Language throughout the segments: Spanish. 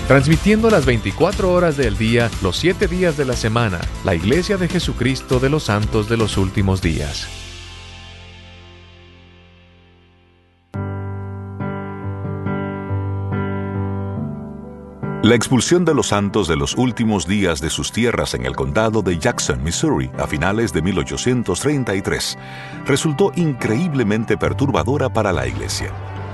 Transmitiendo las 24 horas del día, los 7 días de la semana, la Iglesia de Jesucristo de los Santos de los Últimos Días. La expulsión de los santos de los últimos días de sus tierras en el condado de Jackson, Missouri, a finales de 1833, resultó increíblemente perturbadora para la Iglesia.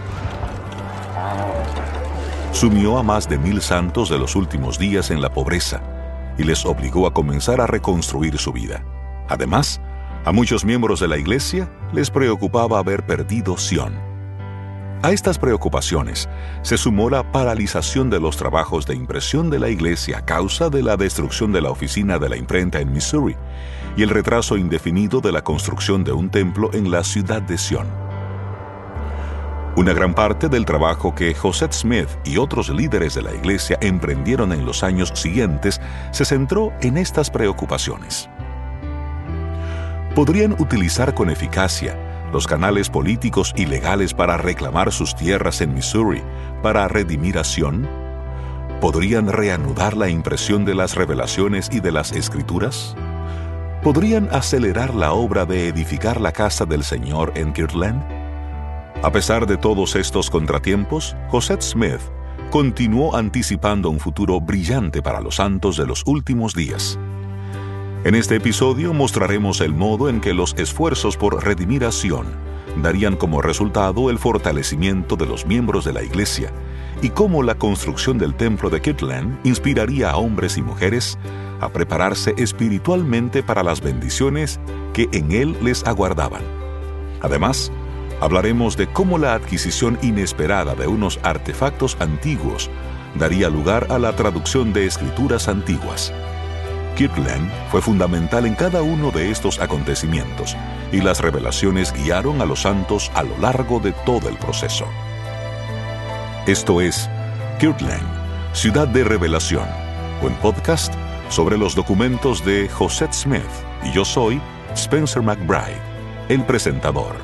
Sumió a más de 1,000 santos de los últimos días en la pobreza y les obligó a comenzar a reconstruir su vida. Además, a muchos miembros de la Iglesia les preocupaba haber perdido Sion. A estas preocupaciones se sumó la paralización de los trabajos de impresión de la Iglesia a causa de la destrucción de la oficina de la imprenta en Missouri y el retraso indefinido de la construcción de un templo en la ciudad de Sion. Una gran parte del trabajo que Joseph Smith y otros líderes de la Iglesia emprendieron en los años siguientes se centró en estas preocupaciones. ¿Podrían utilizar con eficacia los canales políticos y legales para reclamar sus tierras en Missouri, para redimir a Sion? ¿Podrían reanudar la impresión de las revelaciones y de las Escrituras? ¿Podrían acelerar la obra de edificar la casa del Señor en Kirtland? A pesar de todos estos contratiempos, Joseph Smith continuó anticipando un futuro brillante para los santos de los últimos días. En este episodio mostraremos el modo en que los esfuerzos por redimir a Sion darían como resultado el fortalecimiento de los miembros de la Iglesia y cómo la construcción del templo de Kirtland inspiraría a hombres y mujeres a prepararse espiritualmente para las bendiciones que en él les aguardaban. Además, hablaremos de cómo la adquisición inesperada de unos artefactos antiguos daría lugar a la traducción de escrituras antiguas. Kirtland fue fundamental en cada uno de estos acontecimientos y las revelaciones guiaron a los santos a lo largo de todo el proceso. Esto es Kirtland, Ciudad de Revelación, un podcast sobre los documentos de Joseph Smith, y yo soy Spencer McBride, el presentador.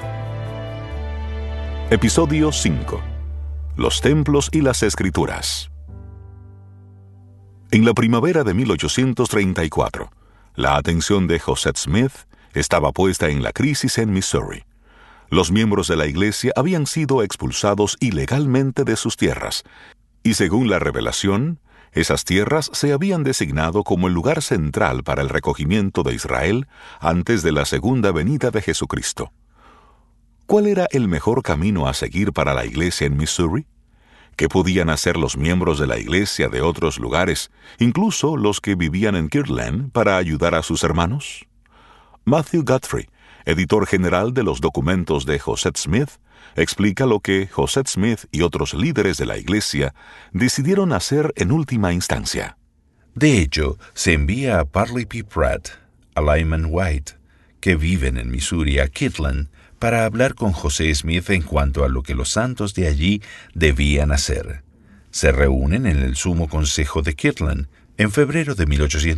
Episodio 5. Los templos y las escrituras. En la primavera de 1834, la atención de Joseph Smith estaba puesta en la crisis en Missouri. Los miembros de la Iglesia habían sido expulsados ilegalmente de sus tierras, y según la revelación, esas tierras se habían designado como el lugar central para el recogimiento de Israel antes de la segunda venida de Jesucristo. ¿Cuál era el mejor camino a seguir para la Iglesia en Missouri? ¿Qué podían hacer los miembros de la Iglesia de otros lugares, incluso los que vivían en Kirtland, para ayudar a sus hermanos? Matthew Guthrie, editor general de los documentos de Joseph Smith, explica lo que Joseph Smith y otros líderes de la Iglesia decidieron hacer en última instancia. De hecho, se envía a Parley P. Pratt, a Lyman White, que viven en Missouri, a Kirtland, para hablar con José Smith en cuanto a lo que los santos de allí debían hacer. Se reúnen en el Sumo Consejo de Kirtland en febrero de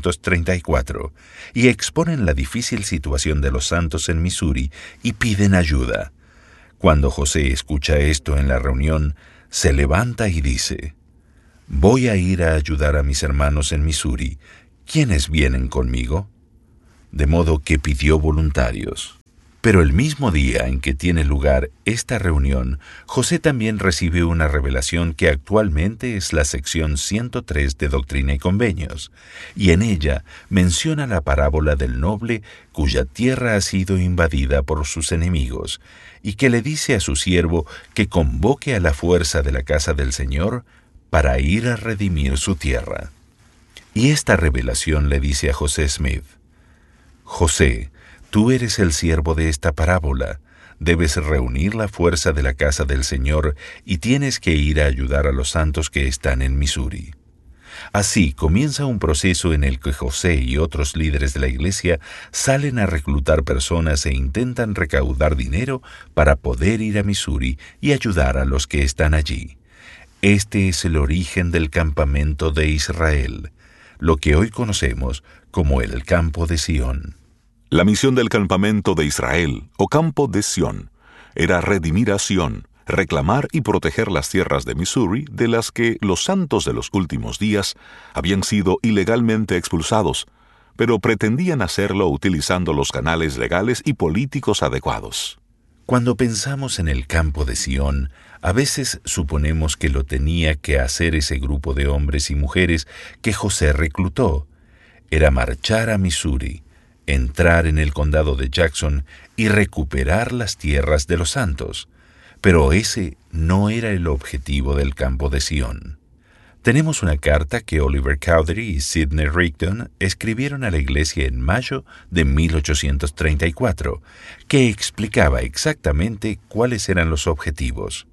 1834 y exponen la difícil situación de los santos en Missouri y piden ayuda. Cuando José escucha esto en la reunión, se levanta y dice: «Voy a ir a ayudar a mis hermanos en Missouri. ¿Quiénes vienen conmigo?». De modo que pidió voluntarios. Pero el mismo día en que tiene lugar esta reunión, José también recibe una revelación que actualmente es la sección 103 de Doctrina y Convenios, y en ella menciona la parábola del noble cuya tierra ha sido invadida por sus enemigos, y que le dice a su siervo que convoque a la fuerza de la casa del Señor para ir a redimir su tierra. Y esta revelación le dice a José Smith: «José, tú eres el siervo de esta parábola, debes reunir la fuerza de la casa del Señor y tienes que ir a ayudar a los santos que están en Missouri». Así comienza un proceso en el que José y otros líderes de la Iglesia salen a reclutar personas e intentan recaudar dinero para poder ir a Missouri y ayudar a los que están allí. Este es el origen del campamento de Israel, lo que hoy conocemos como el Campo de Sion. La misión del campamento de Israel, o Campo de Sion, era redimir a Sion, reclamar y proteger las tierras de Missouri de las que los santos de los últimos días habían sido ilegalmente expulsados, pero pretendían hacerlo utilizando los canales legales y políticos adecuados. Cuando pensamos en el campo de Sion, a veces suponemos que lo tenía que hacer ese grupo de hombres y mujeres que José reclutó. Era marchar a Missouri, entrar en el condado de Jackson y recuperar las tierras de los santos. Pero ese no era el objetivo del campo de Sion. Tenemos una carta que Oliver Cowdery y Sidney Rigdon escribieron a la iglesia en mayo de 1834, que explicaba exactamente cuáles eran los objetivos.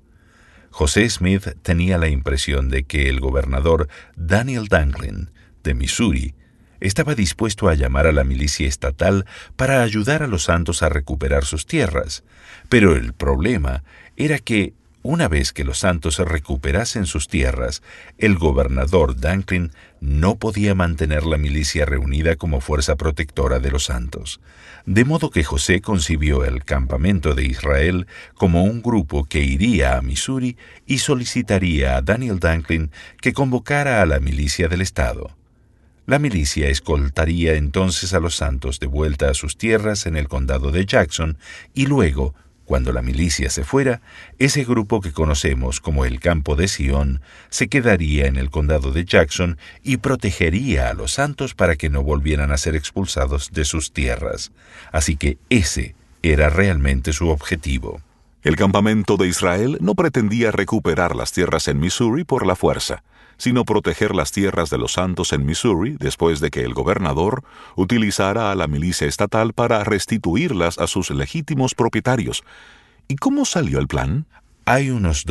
José Smith tenía la impresión de que el gobernador Daniel Danklin, de Missouri, estaba dispuesto a llamar a la milicia estatal para ayudar a los santos a recuperar sus tierras, pero el problema era que, una vez que los santos recuperasen sus tierras, el gobernador Danklin no podía mantener la milicia reunida como fuerza protectora de los santos. De modo que José concibió el campamento de Israel como un grupo que iría a Missouri y solicitaría a Daniel Danklin que convocara a la milicia del estado. La milicia escoltaría entonces a los santos de vuelta a sus tierras en el condado de Jackson y luego, cuando la milicia se fuera, ese grupo que conocemos como el campo de Sion se quedaría en el condado de Jackson y protegería a los santos para que no volvieran a ser expulsados de sus tierras. Así que ese era realmente su objetivo. El campamento de Israel no pretendía recuperar las tierras en Missouri por la fuerza, sino proteger las tierras de los santos en Missouri después de que el gobernador utilizara a la milicia estatal para restituirlas a sus legítimos propietarios. ¿Y cómo salió el plan? Hay unos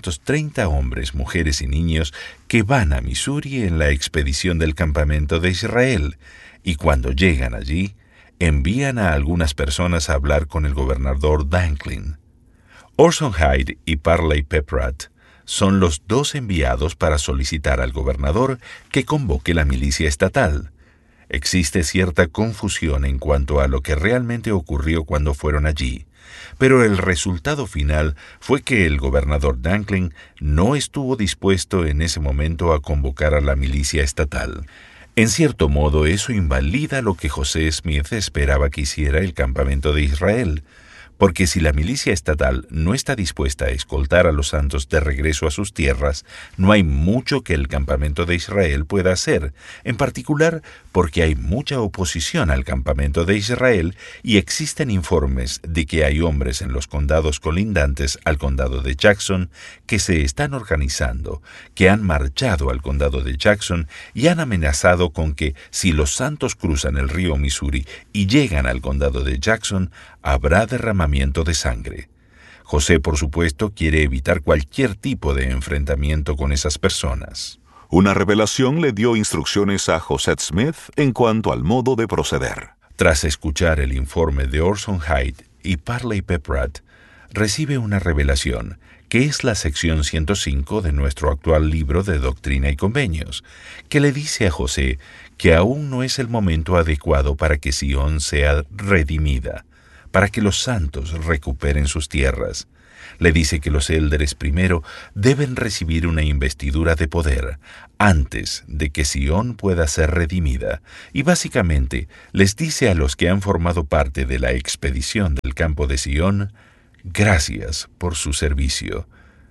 230 hombres, mujeres y niños que van a Missouri en la expedición del campamento de Israel, y cuando llegan allí, envían a algunas personas a hablar con el gobernador Danklin. Orson Hyde y Parley P. Pratt son los dos enviados para solicitar al gobernador que convoque la milicia estatal. Existe cierta confusión en cuanto a lo que realmente ocurrió cuando fueron allí, pero el resultado final fue que el gobernador Danklin no estuvo dispuesto en ese momento a convocar a la milicia estatal. En cierto modo, eso invalida lo que José Smith esperaba que hiciera el campamento de Israel, porque si la milicia estatal no está dispuesta a escoltar a los santos de regreso a sus tierras, no hay mucho que el campamento de Israel pueda hacer, en particular porque hay mucha oposición al campamento de Israel y existen informes de que hay hombres en los condados colindantes al condado de Jackson que se están organizando, que han marchado al condado de Jackson y han amenazado con que si los santos cruzan el río Missouri y llegan al condado de Jackson, habrá derramamiento de sangre. José, por supuesto, quiere evitar cualquier tipo de enfrentamiento con esas personas. Una revelación le dio instrucciones a José Smith en cuanto al modo de proceder. Tras escuchar el informe de Orson Hyde y Parley P. Pratt, recibe una revelación, que es la sección 105 de nuestro actual libro de Doctrina y Convenios, que le dice a José que aún no es el momento adecuado para que Sion sea redimida, para que los santos recuperen sus tierras. Le dice que los élderes primero deben recibir una investidura de poder antes de que Sion pueda ser redimida, y básicamente les dice a los que han formado parte de la expedición del campo de Sion: gracias por su servicio,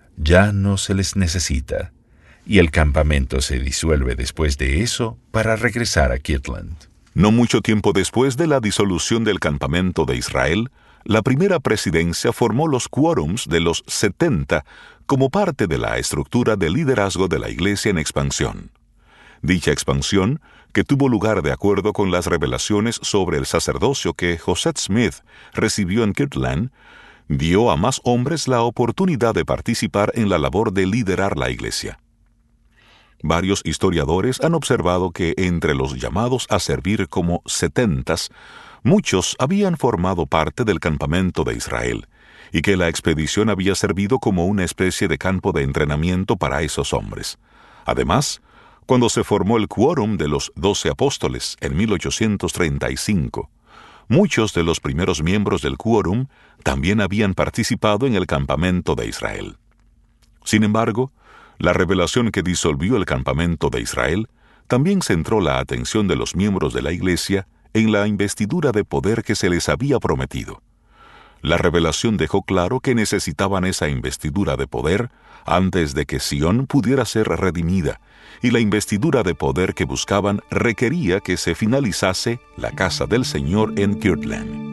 ya no se les necesita. Y el campamento se disuelve después de eso para regresar a Kirtland. No mucho tiempo después de la disolución del campamento de Israel, la primera presidencia formó los quórums de los 70 como parte de la estructura de liderazgo de la Iglesia en expansión. Dicha expansión, que tuvo lugar de acuerdo con las revelaciones sobre el sacerdocio que José Smith recibió en Kirtland, dio a más hombres la oportunidad de participar en la labor de liderar la Iglesia. Varios historiadores han observado que entre los llamados a servir como setentas, muchos habían formado parte del campamento de Israel, y que la expedición había servido como una especie de campo de entrenamiento para esos hombres. Además, cuando se formó el quórum de los 12 apóstoles en 1835, Muchos de los primeros miembros del quórum también habían participado en el campamento de Israel. Sin embargo, la revelación que disolvió el campamento de Israel también centró la atención de los miembros de la Iglesia en la investidura de poder que se les había prometido. La revelación dejó claro que necesitaban esa investidura de poder antes de que Sion pudiera ser redimida, y la investidura de poder que buscaban requería que se finalizase la casa del Señor en Kirtland.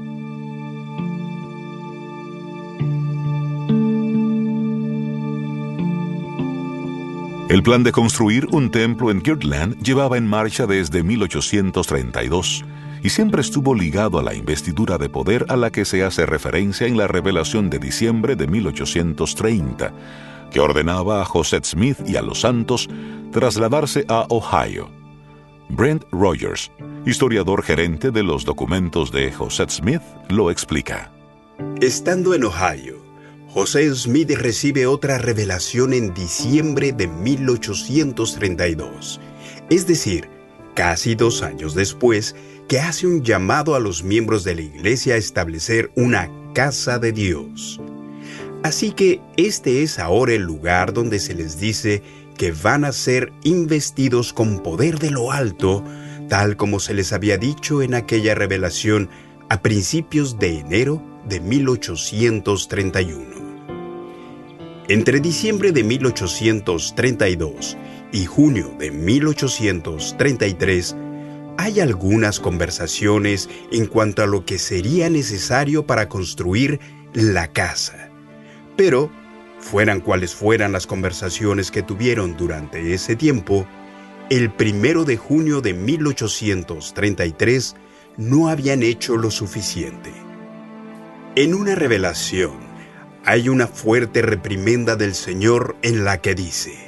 El plan de construir un templo en Kirtland llevaba en marcha desde 1832 y siempre estuvo ligado a la investidura de poder a la que se hace referencia en la revelación de diciembre de 1830, que ordenaba a Joseph Smith y a los santos trasladarse a Ohio. Brent Rogers, historiador gerente de los documentos de Joseph Smith, lo explica. Estando en Ohio, José Smith recibe otra revelación en diciembre de 1832, es decir, casi 2 años después, que hace un llamado a los miembros de la iglesia a establecer una casa de Dios. Así que este es ahora el lugar donde se les dice que van a ser investidos con poder de lo alto, tal como se les había dicho en aquella revelación a principios de enero de 1831. Entre diciembre de 1832 y junio de 1833, hay algunas conversaciones en cuanto a lo que sería necesario para construir la casa. Pero, fueran cuales fueran las conversaciones que tuvieron durante ese tiempo, el 1 de junio de 1833 no habían hecho lo suficiente. En una revelación, hay una fuerte reprimenda del Señor en la que dice: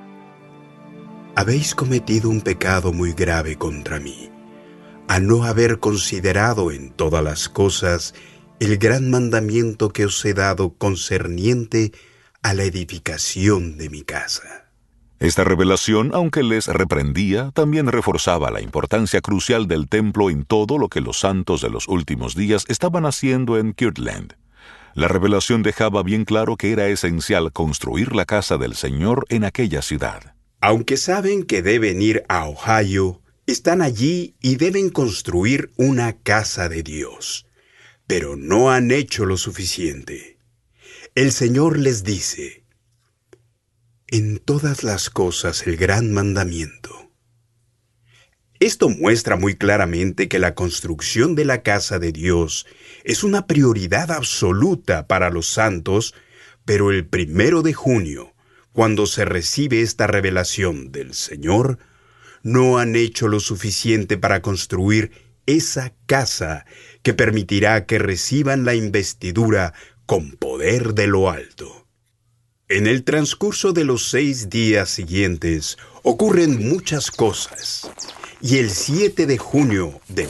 habéis cometido un pecado muy grave contra mí, a no haber considerado en todas las cosas el gran mandamiento que os he dado concerniente a la edificación de mi casa. Esta revelación, aunque les reprendía, también reforzaba la importancia crucial del templo en todo lo que los santos de los últimos días estaban haciendo en Kirtland. La revelación dejaba bien claro que era esencial construir la casa del Señor en aquella ciudad. Aunque saben que deben ir a Ohio, están allí y deben construir una casa de Dios, pero no han hecho lo suficiente. El Señor les dice: en todas las cosas el gran mandamiento. Esto muestra muy claramente que la construcción de la casa de Dios es una prioridad absoluta para los santos, pero el 1 de junio, cuando se recibe esta revelación del Señor, no han hecho lo suficiente para construir esa casa que permitirá que reciban la investidura con poder de lo alto. En el transcurso de los 6 días siguientes ocurren muchas cosas, y el 7 de junio de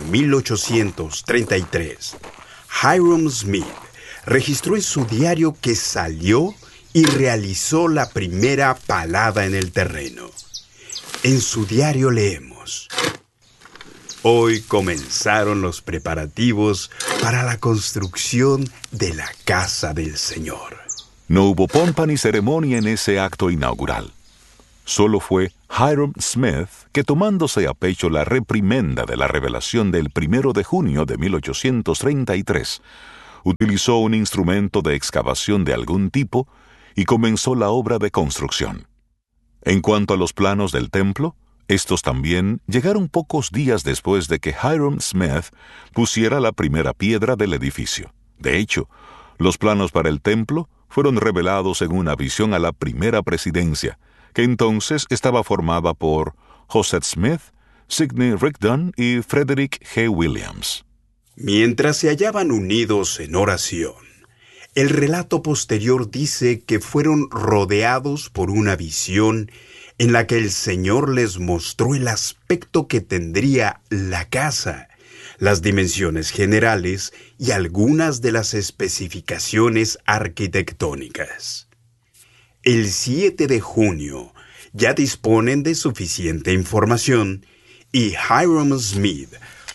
1833, Hyrum Smith registró en su diario que salió y realizó la primera palada en el terreno. En su diario leemos: hoy comenzaron los preparativos para la construcción de la casa del Señor. No hubo pompa ni ceremonia en ese acto inaugural. Solo fue Hyrum Smith que, tomándose a pecho la reprimenda de la revelación del 1 de junio de 1833, utilizó un instrumento de excavación de algún tipo y comenzó la obra de construcción. En cuanto a los planos del templo, estos también llegaron pocos días después de que Hyrum Smith pusiera la primera piedra del edificio. De hecho, los planos para el templo fueron revelados en una visión a la primera presidencia, que entonces estaba formada por Joseph Smith, Sidney Rigdon y Frederick G. Williams. Mientras se hallaban unidos en oración, el relato posterior dice que fueron rodeados por una visión en la que el Señor les mostró el aspecto que tendría la casa, las dimensiones generales y algunas de las especificaciones arquitectónicas. El 7 de junio ya disponen de suficiente información y Hyrum Smith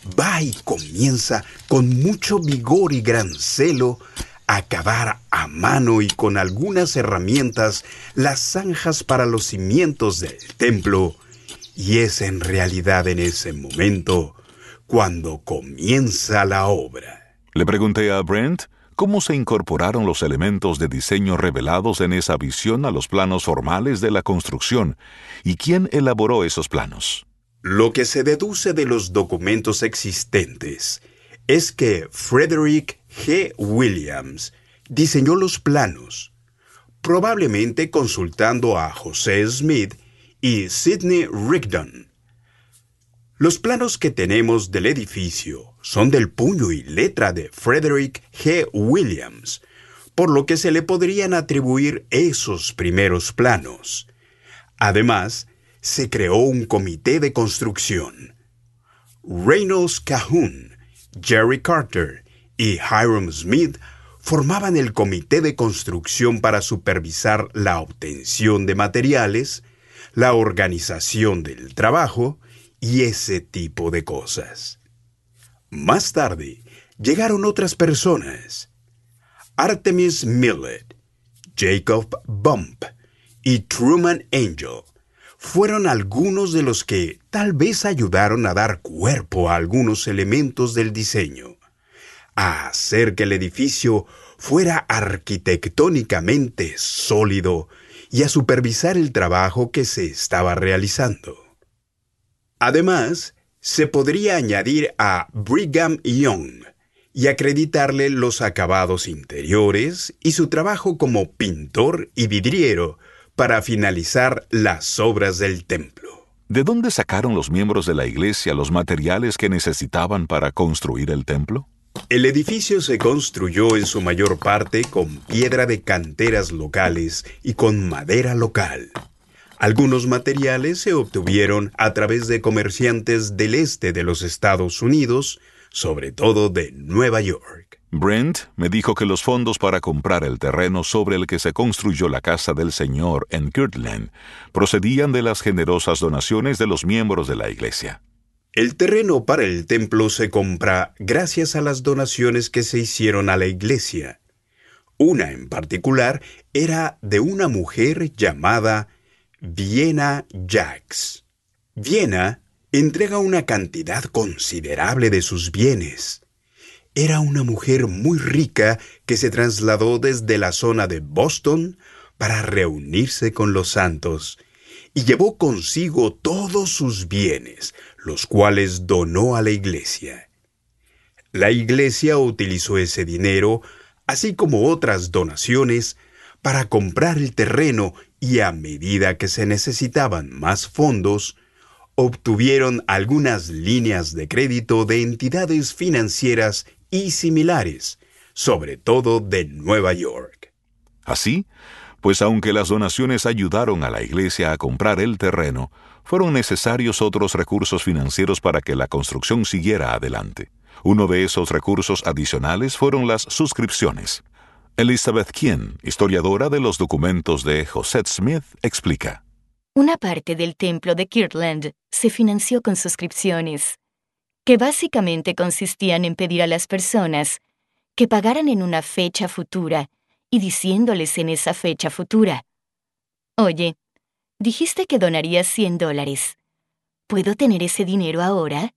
va y comienza con mucho vigor y gran celo a cavar a mano y con algunas herramientas las zanjas para los cimientos del templo, y es en realidad en ese momento cuando comienza la obra. Le pregunté a Brent cómo se incorporaron los elementos de diseño revelados en esa visión a los planos formales de la construcción y quién elaboró esos planos. Lo que se deduce de los documentos existentes es que Frederick G. Williams diseñó los planos, probablemente consultando a José Smith y Sidney Rigdon. Los planos que tenemos del edificio son del puño y letra de Frederick G. Williams, por lo que se le podrían atribuir esos primeros planos. Además, se creó un comité de construcción. Reynolds Calhoun, Jerry Carter y Hiram Smith formaban el comité de construcción para supervisar la obtención de materiales, la organización del trabajo y ese tipo de cosas. Más tarde, llegaron otras personas. Artemis Millet, Jacob Bump y Truman Angel fueron algunos de los que tal vez ayudaron a dar cuerpo a algunos elementos del diseño, a hacer que el edificio fuera arquitectónicamente sólido y a supervisar el trabajo que se estaba realizando. Además, se podría añadir a Brigham Young y acreditarle los acabados interiores y su trabajo como pintor y vidriero para finalizar las obras del templo. ¿De dónde sacaron los miembros de la iglesia los materiales que necesitaban para construir el templo? El edificio se construyó en su mayor parte con piedra de canteras locales y con madera local. Algunos materiales se obtuvieron a través de comerciantes del este de los Estados Unidos, sobre todo de Nueva York. Brent me dijo que los fondos para comprar el terreno sobre el que se construyó la casa del Señor en Kirtland procedían de las generosas donaciones de los miembros de la iglesia. El terreno para el templo se compra gracias a las donaciones que se hicieron a la iglesia. Una en particular era de una mujer llamada Vienna Jacks. Vienna entrega una cantidad considerable de sus bienes. Era una mujer muy rica que se trasladó desde la zona de Boston para reunirse con los santos y llevó consigo todos sus bienes, los cuales donó a la iglesia. La iglesia utilizó ese dinero, así como otras donaciones, para comprar el terreno y a medida que se necesitaban más fondos, obtuvieron algunas líneas de crédito de entidades financieras y similares, sobre todo de Nueva York. Así, pues aunque las donaciones ayudaron a la iglesia a comprar el terreno, fueron necesarios otros recursos financieros para que la construcción siguiera adelante. Uno de esos recursos adicionales fueron las suscripciones. Elizabeth Kien, historiadora de los documentos de José Smith, explica. Una parte del templo de Kirtland se financió con suscripciones, que básicamente consistían en pedir a las personas que pagaran en una fecha futura y diciéndoles en esa fecha futura: «Oye, dijiste que donarías $100. ¿Puedo tener ese dinero ahora?»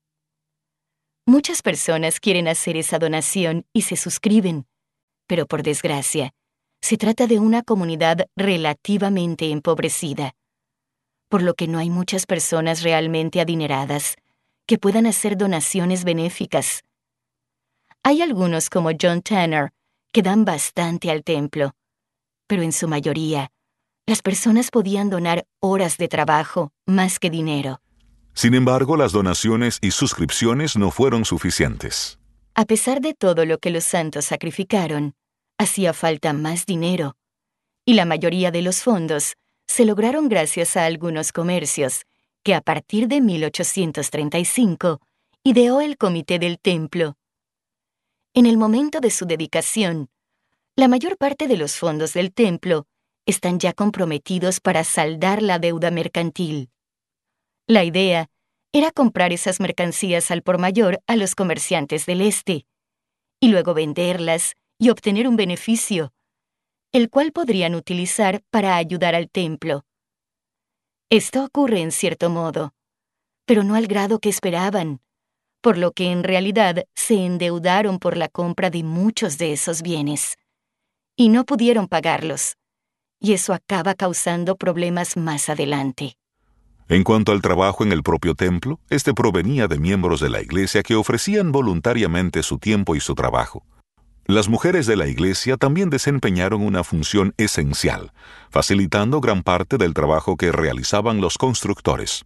Muchas personas quieren hacer esa donación y se suscriben, pero por desgracia, se trata de una comunidad relativamente empobrecida, por lo que no hay muchas personas realmente adineradas que puedan hacer donaciones benéficas. Hay algunos como John Tanner que dan bastante al templo, pero en su mayoría, las personas podían donar horas de trabajo más que dinero. Sin embargo, las donaciones y suscripciones no fueron suficientes. A pesar de todo lo que los santos sacrificaron, hacía falta más dinero, y la mayoría de los fondos se lograron gracias a algunos comercios que a partir de 1835 ideó el Comité del Templo. En el momento de su dedicación, la mayor parte de los fondos del templo están ya comprometidos para saldar la deuda mercantil. La idea era comprar esas mercancías al por mayor a los comerciantes del este, y luego venderlas y obtener un beneficio, el cual podrían utilizar para ayudar al templo. Esto ocurre en cierto modo, pero no al grado que esperaban, por lo que en realidad se endeudaron por la compra de muchos de esos bienes, y no pudieron pagarlos, y eso acaba causando problemas más adelante. En cuanto al trabajo en el propio templo, este provenía de miembros de la iglesia que ofrecían voluntariamente su tiempo y su trabajo. Las mujeres de la iglesia también desempeñaron una función esencial, facilitando gran parte del trabajo que realizaban los constructores.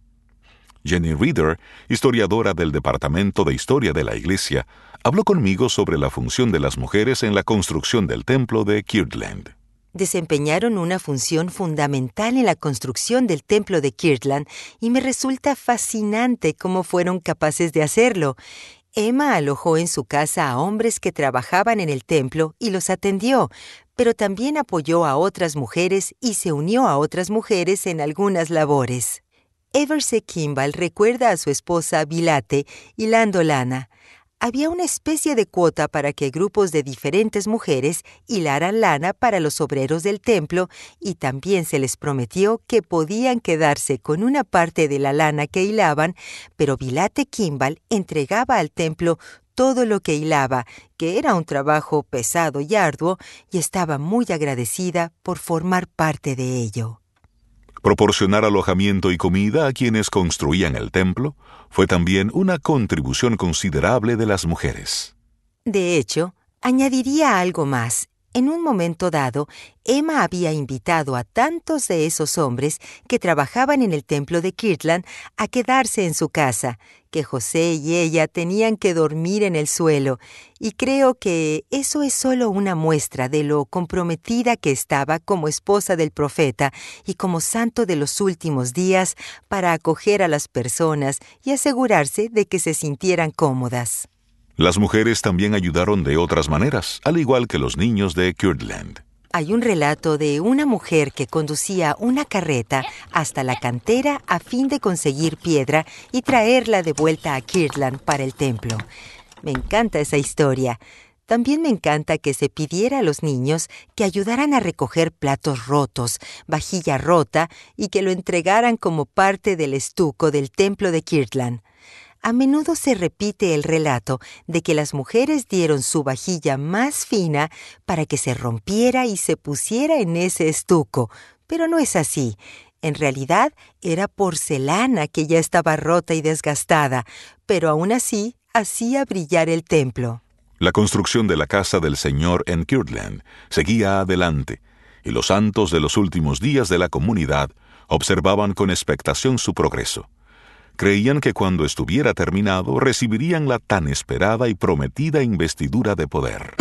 Jenny Reeder, historiadora del Departamento de Historia de la Iglesia, habló conmigo sobre la función de las mujeres en la construcción del templo de Kirtland. Desempeñaron una función fundamental en la construcción del templo de Kirtland y me resulta fascinante cómo fueron capaces de hacerlo. Emma alojó en su casa a hombres que trabajaban en el templo y los atendió, pero también apoyó a otras mujeres y se unió a otras mujeres en algunas labores. Eversey Kimball recuerda a su esposa Bilate hilando lana. Había una especie de cuota para que grupos de diferentes mujeres hilaran lana para los obreros del templo y también se les prometió que podían quedarse con una parte de la lana que hilaban, pero Bilate Kimball entregaba al templo todo lo que hilaba, que era un trabajo pesado y arduo, y estaba muy agradecida por formar parte de ello. Proporcionar alojamiento y comida a quienes construían el templo fue también una contribución considerable de las mujeres. De hecho, añadiría algo más. En un momento dado, Emma había invitado a tantos de esos hombres que trabajaban en el templo de Kirtland a quedarse en su casa, que José y ella tenían que dormir en el suelo, y creo que eso es solo una muestra de lo comprometida que estaba como esposa del profeta y como santo de los últimos días para acoger a las personas y asegurarse de que se sintieran cómodas. Las mujeres también ayudaron de otras maneras, al igual que los niños de Kirtland. Hay un relato de una mujer que conducía una carreta hasta la cantera a fin de conseguir piedra y traerla de vuelta a Kirtland para el templo. Me encanta esa historia. También me encanta que se pidiera a los niños que ayudaran a recoger platos rotos, vajilla rota y que lo entregaran como parte del estuco del templo de Kirtland. A menudo se repite el relato de que las mujeres dieron su vajilla más fina para que se rompiera y se pusiera en ese estuco, pero no es así. En realidad era porcelana que ya estaba rota y desgastada, pero aún así hacía brillar el templo. La construcción de la casa del Señor en Kirtland seguía adelante, y los santos de los últimos días de la comunidad observaban con expectación su progreso. Creían que cuando estuviera terminado recibirían la tan esperada y prometida investidura de poder.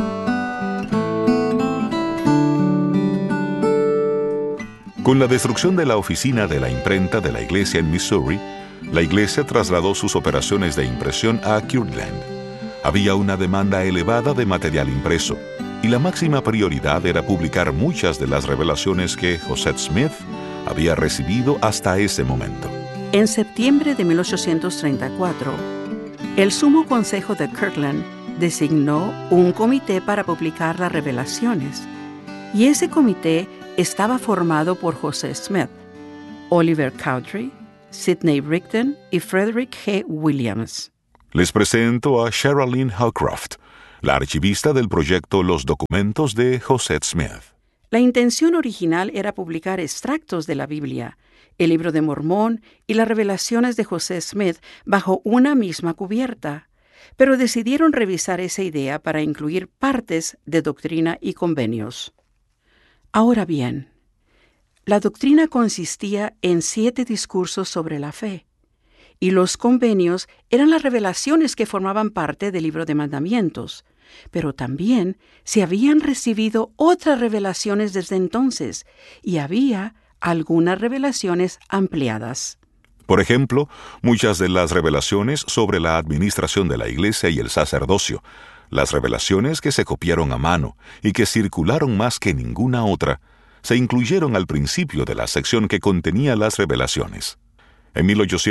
Con la destrucción de la oficina de la imprenta de la iglesia en Missouri, la iglesia trasladó sus operaciones de impresión a Kirtland. Había una demanda elevada de material impreso, y la máxima prioridad era publicar muchas de las revelaciones que Josette Smith había recibido hasta ese momento. En septiembre de 1834, el Sumo Consejo de Kirtland designó un comité para publicar las revelaciones, y ese comité estaba formado por José Smith, Oliver Cowdery, Sidney Rigdon y Frederick G. Williams. Les presento a Sherilyn Howcroft, la archivista del proyecto Los Documentos de Josette Smith. La intención original era publicar extractos de la Biblia, el Libro de Mormón y las revelaciones de José Smith bajo una misma cubierta, pero decidieron revisar esa idea para incluir partes de doctrina y convenios. Ahora bien, la doctrina consistía en 7 discursos sobre la fe, y los convenios eran las revelaciones que formaban parte del Libro de Mandamientos, pero también se habían recibido otras revelaciones desde entonces, y había algunas revelaciones ampliadas. Por ejemplo, muchas de las revelaciones sobre la administración de la iglesia y el sacerdocio, las revelaciones que se copiaron a mano y que circularon más que ninguna otra, se incluyeron al principio de la sección que contenía las revelaciones. En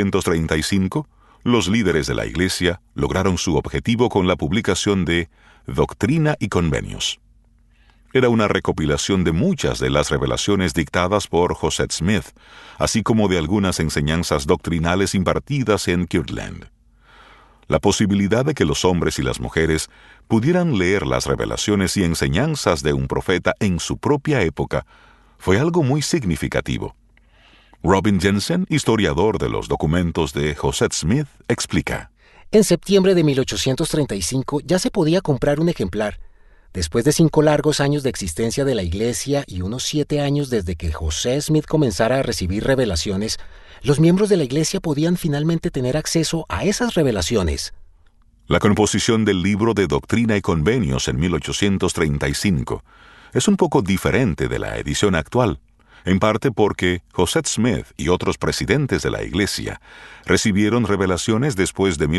1835, los líderes de la Iglesia lograron su objetivo con la publicación de Doctrina y Convenios. Era una recopilación de muchas de las revelaciones dictadas por Joseph Smith, así como de algunas enseñanzas doctrinales impartidas en Kirtland. La posibilidad de que los hombres y las mujeres pudieran leer las revelaciones y enseñanzas de un profeta en su propia época fue algo muy significativo. Robin Jensen, historiador de los documentos de Joseph Smith, explica. En septiembre de 1835 ya se podía comprar un ejemplar. Después de 5 largos años de existencia de la Iglesia y unos 7 años desde que José Smith comenzara a recibir revelaciones, los miembros de la Iglesia podían finalmente tener acceso a esas revelaciones. La composición del libro de Doctrina y Convenios en 1835 es un poco diferente de la edición actual, en parte porque Joseph Smith y otros presidentes de la Iglesia recibieron revelaciones después de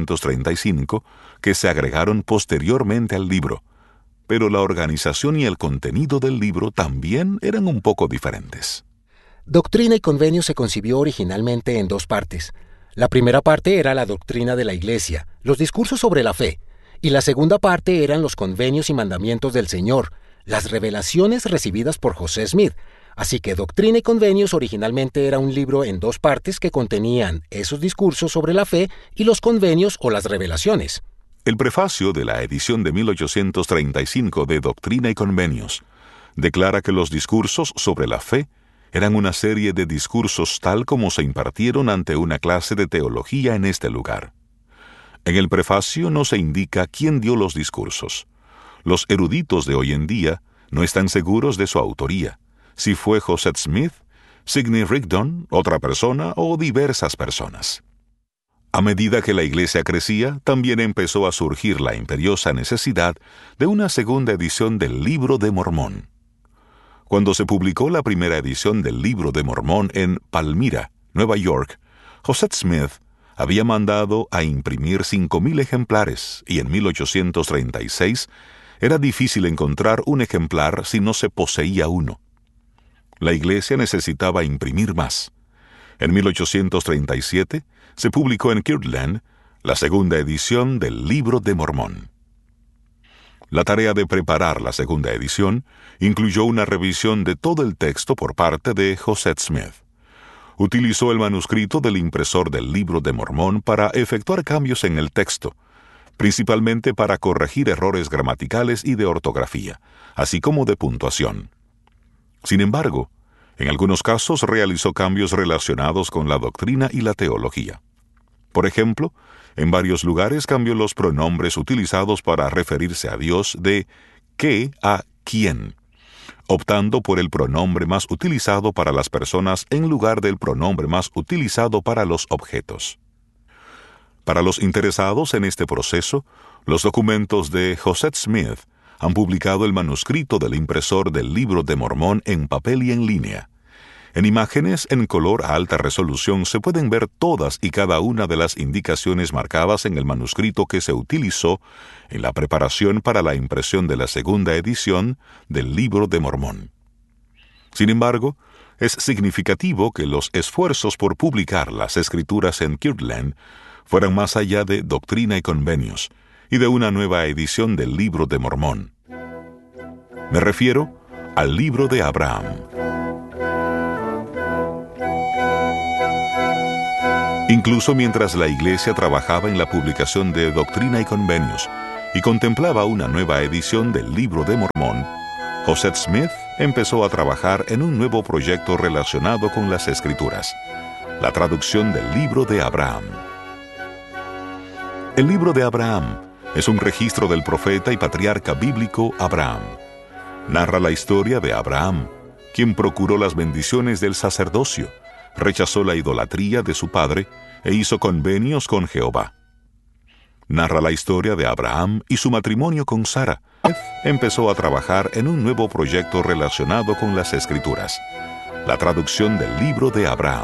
1835 que se agregaron posteriormente al libro, pero la organización y el contenido del libro también eran un poco diferentes. Doctrina y Convenios se concibió originalmente en 2 partes. La primera parte era la doctrina de la Iglesia, los discursos sobre la fe, y la segunda parte eran los convenios y mandamientos del Señor, las revelaciones recibidas por José Smith. Así que Doctrina y Convenios originalmente era un libro en 2 partes que contenían esos discursos sobre la fe y los convenios o las revelaciones. El prefacio de la edición de 1835 de Doctrina y Convenios declara que los discursos sobre la fe eran una serie de discursos tal como se impartieron ante una clase de teología en este lugar. En el prefacio no se indica quién dio los discursos. Los eruditos de hoy en día no están seguros de su autoría, si fue Joseph Smith, Sidney Rigdon, otra persona o diversas personas. A medida que la Iglesia crecía, también empezó a surgir la imperiosa necesidad de una segunda edición del Libro de Mormón. Cuando se publicó la primera edición del Libro de Mormón en Palmyra, Nueva York, Joseph Smith había mandado a imprimir 5,000 ejemplares y en 1836 era difícil encontrar un ejemplar si no se poseía uno. La Iglesia necesitaba imprimir más. En 1837 se publicó en Kirtland la segunda edición del Libro de Mormón. La tarea de preparar la segunda edición incluyó una revisión de todo el texto por parte de Joseph Smith. Utilizó el manuscrito del impresor del Libro de Mormón para efectuar cambios en el texto, principalmente para corregir errores gramaticales y de ortografía, así como de puntuación. Sin embargo, en algunos casos realizó cambios relacionados con la doctrina y la teología. Por ejemplo, en varios lugares cambió los pronombres utilizados para referirse a Dios de ¿qué? A ¿quién?, optando por el pronombre más utilizado para las personas en lugar del pronombre más utilizado para los objetos. Para los interesados en este proceso, los documentos de Joseph Smith han publicado el manuscrito del impresor del Libro de Mormón en papel y en línea. En imágenes en color a alta resolución se pueden ver todas y cada una de las indicaciones marcadas en el manuscrito que se utilizó en la preparación para la impresión de la segunda edición del Libro de Mormón. Sin embargo, es significativo que los esfuerzos por publicar las escrituras en Kirtland fueran más allá de Doctrina y Convenios y de una nueva edición del Libro de Mormón. Me refiero al Libro de Abraham. Incluso mientras la Iglesia trabajaba en la publicación de Doctrina y Convenios y contemplaba una nueva edición del Libro de Mormón, Joseph Smith empezó a trabajar en un nuevo proyecto relacionado con las Escrituras, la traducción del Libro de Abraham. El Libro de Abraham es un registro del profeta y patriarca bíblico Abraham. Narra la historia de Abraham, quien procuró las bendiciones del sacerdocio, rechazó la idolatría de su padre e hizo convenios con Jehová. Narra la historia de Abraham y su matrimonio con Sara. Empezó a trabajar en un nuevo proyecto relacionado con las Escrituras, la traducción del Libro de Abraham.